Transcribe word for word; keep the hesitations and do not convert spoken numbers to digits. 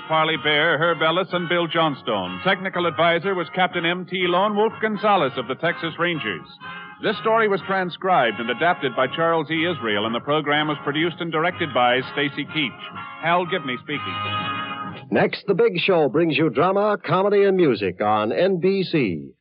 Parley Bear, Herb Ellis, and Bill Johnstone. Technical advisor was Captain M T Lone Wolf Gonzalez of the Texas Rangers. This story was transcribed and adapted by Charles E. Israel, and the program was produced and directed by Stacy Keach. Hal Gibney speaking. Next, The Big Show brings you drama, comedy, and music on N B C.